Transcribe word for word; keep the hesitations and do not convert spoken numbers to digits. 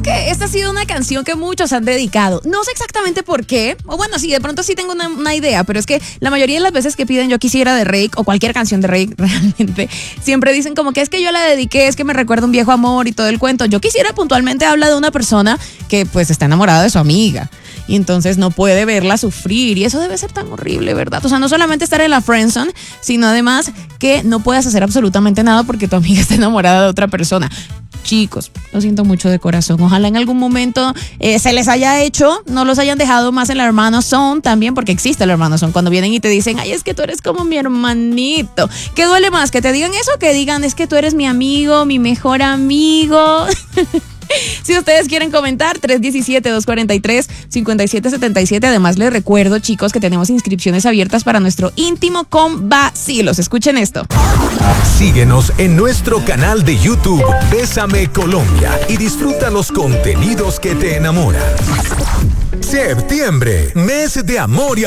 que esta ha sido una canción que muchos han dedicado. No sé exactamente por qué, o bueno, sí, de pronto sí tengo una, una idea, pero es que la mayoría de las veces que piden Yo Quisiera de Rake o cualquier canción de Rake realmente, siempre dicen como que es que yo la dediqué, es que me recuerda un viejo amor y todo el cuento. Yo Quisiera puntualmente habla de una persona que pues está enamorada de su amiga y entonces no puede verla sufrir y eso debe ser tan horrible, ¿verdad? O sea, no solamente estar en la friendzone, sino además que no puedas hacer absolutamente nada porque tu amiga está enamorada de otra persona. Chicos, lo siento mucho de corazón. Ojalá en algún momento eh, se les haya hecho, no los hayan dejado más en la hermano zone también, porque existe el hermano zone. Cuando vienen y te dicen, ay, es que tú eres como mi hermanito. ¿Qué duele más? ¿Que te digan eso o que digan, es que tú eres mi amigo, mi mejor amigo? Si ustedes quieren comentar, tres uno siete, dos cuatro tres, cinco siete siete siete. Además, les recuerdo, chicos, que tenemos inscripciones abiertas para nuestro íntimo con vacilos. Escuchen esto. Síguenos en nuestro canal de YouTube Bésame Colombia y disfruta los contenidos que te enamoran. Septiembre, mes de amor y